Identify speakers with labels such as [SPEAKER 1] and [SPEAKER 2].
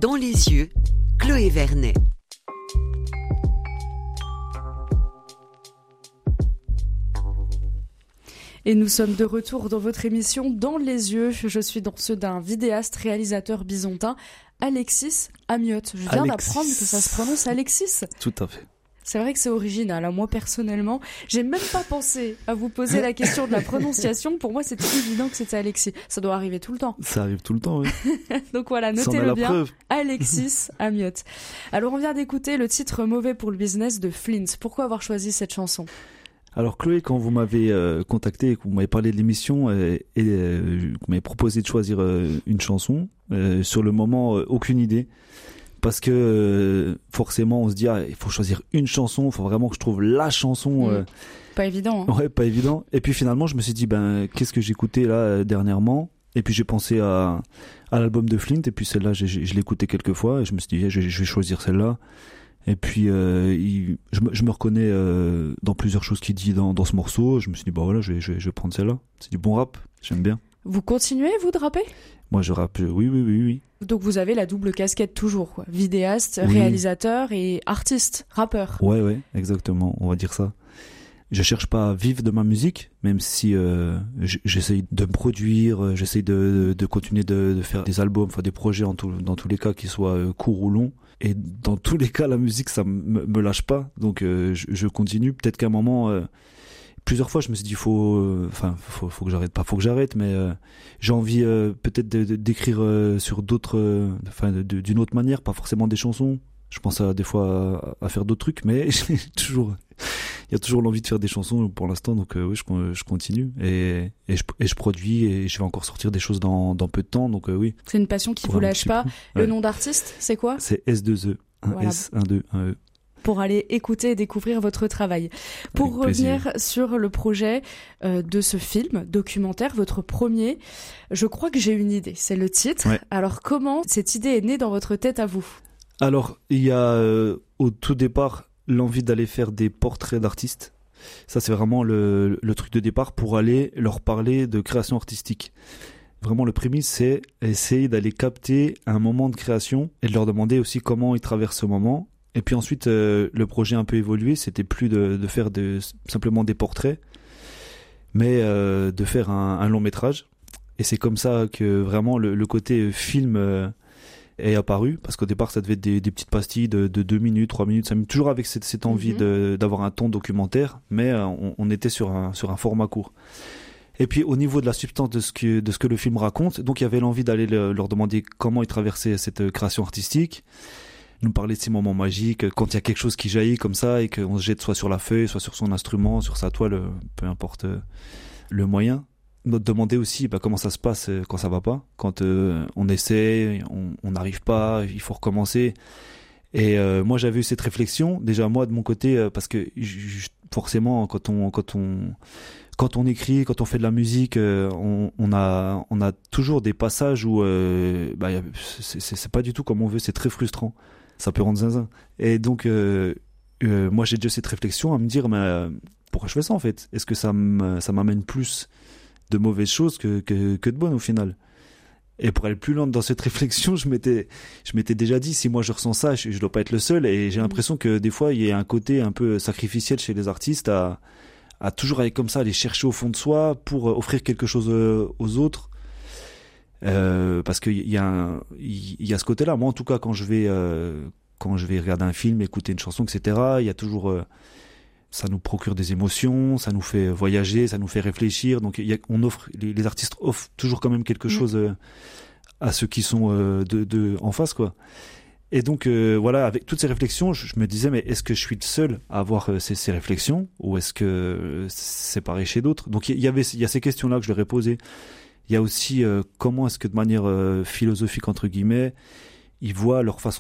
[SPEAKER 1] Dans les yeux, Chloé Vernet.
[SPEAKER 2] Et nous sommes de retour dans votre émission Dans les yeux. Je suis dans ceux d'un vidéaste, réalisateur bisontin, Alexis Amiotte. Je viens d'apprendre que ça se prononce Alexis.
[SPEAKER 3] Tout à fait.
[SPEAKER 2] C'est vrai que c'est original. Moi, personnellement, j'ai même pas pensé à vous poser la question de la prononciation. Pour moi, c'était évident que c'était Alexis. Ça doit arriver tout le temps.
[SPEAKER 3] Ça arrive tout le temps, oui.
[SPEAKER 2] Donc voilà, notez-le bien. Preuve. Alexis Amiotte. Alors, on vient d'écouter le titre Mauvais pour le business de Flint. Pourquoi avoir choisi cette chanson ?
[SPEAKER 3] Alors Chloé, quand vous m'avez contacté et que vous m'avez parlé de l'émission et vous m'avez proposé de choisir une chanson, sur le moment, aucune idée. Parce que forcément, on se dit, il faut choisir une chanson, il faut vraiment que je trouve la chanson.
[SPEAKER 2] Pas évident.
[SPEAKER 3] Ouais, pas évident. Et puis finalement, je me suis dit, qu'est-ce que j'écoutais là dernièrement ? Et puis j'ai pensé à l'album de Flint, et puis celle-là, je l'ai écouté quelques fois, et je me suis dit, je vais choisir celle-là. Et puis je me reconnais dans plusieurs choses qu'il dit dans ce morceau. Je me suis dit voilà, je vais prendre celle-là. C'est du bon rap, j'aime bien.
[SPEAKER 2] Vous continuez vous de rapper ?
[SPEAKER 3] Moi je rappe, oui.
[SPEAKER 2] Donc vous avez la double casquette toujours, quoi. Vidéaste, réalisateur et artiste, rappeur.
[SPEAKER 3] Ouais, exactement, on va dire ça. Je cherche pas à vivre de ma musique, même si j'essaye de me produire, j'essaye de continuer de faire des albums, enfin des projets dans tous les cas, qu'ils soient courts ou longs. Et dans tous les cas, la musique, ça me lâche pas. Donc je continue. Peut-être qu'à un moment, plusieurs fois, je me suis dit, faut que j'arrête. Pas faut que j'arrête, mais j'ai envie peut-être d'écrire sur d'autres, d'une autre manière, pas forcément des chansons. Je pense des fois à faire d'autres trucs, mais il y a toujours l'envie de faire des chansons pour l'instant, donc oui, je continue et je produis et je vais encore sortir des choses dans peu de temps, donc oui.
[SPEAKER 2] C'est une passion qui vous lâche pas. Le nom d'artiste, c'est quoi ?
[SPEAKER 3] C'est S2E, voilà. S12E.
[SPEAKER 2] Pour aller écouter et découvrir votre travail. Pour revenir sur le projet de ce film documentaire, votre premier, je crois que j'ai une idée, c'est le titre. Ouais. Alors comment cette idée est née dans votre tête à vous ?
[SPEAKER 3] Alors, il y a au tout départ l'envie d'aller faire des portraits d'artistes. Ça, c'est vraiment le truc de départ pour aller leur parler de création artistique. Vraiment, le prémisse, c'est essayer d'aller capter un moment de création et de leur demander aussi comment ils traversent ce moment. Et puis ensuite, le projet a un peu évolué. C'était plus de faire simplement des portraits, mais de faire un long métrage. Et c'est comme ça que vraiment le côté film est apparu, parce qu'au départ ça devait être des petites pastilles de 2 minutes, 3 minutes, 5 minutes, toujours avec cette envie d'avoir un ton documentaire, mais on était sur un format court. Et puis au niveau de la substance de ce que le film raconte, donc il y avait l'envie d'aller leur demander comment ils traversaient cette création artistique, nous parler de ces moments magiques, quand il y a quelque chose qui jaillit comme ça et qu'on se jette soit sur la feuille, soit sur son instrument, sur sa toile, peu importe le moyen. Nous demander aussi comment ça se passe quand ça va pas, quand on essaie, on n'arrive pas, il faut recommencer. Et moi j'avais eu cette réflexion déjà moi de mon côté, parce que forcément quand on écrit, quand on fait de la musique, on a toujours des passages où c'est pas du tout comme on veut, c'est très frustrant, ça peut rendre zinzin. Et donc moi j'ai déjà cette réflexion à me dire pourquoi je fais ça en fait, est-ce que ça m'amène plus de mauvaises choses que de bonnes au final. Et pour aller plus loin dans cette réflexion, je m'étais déjà dit, si moi je ressens ça, je dois pas être le seul, et j'ai l'impression que des fois il y a un côté un peu sacrificiel chez les artistes à toujours aller comme ça, aller chercher au fond de soi pour offrir quelque chose aux autres, parce qu'il y a ce côté-là. Moi en tout cas quand je vais regarder un film, écouter une chanson, etc., il y a toujours ça nous procure des émotions, ça nous fait voyager, ça nous fait réfléchir. Donc on offre, les artistes offrent toujours quand même quelque chose à ceux qui sont en face, quoi. Et donc voilà, avec toutes ces réflexions, je me disais, mais est-ce que je suis le seul à avoir ces réflexions, ou est-ce que c'est pareil chez d'autres? Donc il y a ces questions-là que je leur ai posées. Il y a aussi comment est-ce que de manière philosophique entre guillemets, ils voient leur façon